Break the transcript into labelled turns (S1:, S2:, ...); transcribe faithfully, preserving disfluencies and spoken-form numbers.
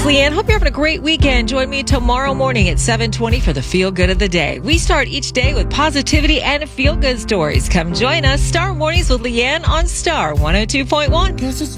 S1: Leanne. Hope you're having a great weekend. Join me tomorrow morning at seven twenty for the Feel Good of the Day. We start each day with positivity and feel good stories. Come join us. Star Mornings with Leanne on Star one oh two point one.